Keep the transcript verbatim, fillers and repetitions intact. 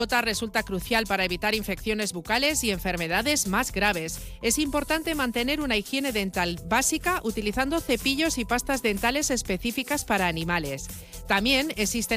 Gota resulta crucial para evitar infecciones bucales y enfermedades más graves. Es importante mantener una higiene dental básica utilizando cepillos y pastas dentales específicas para animales. También existen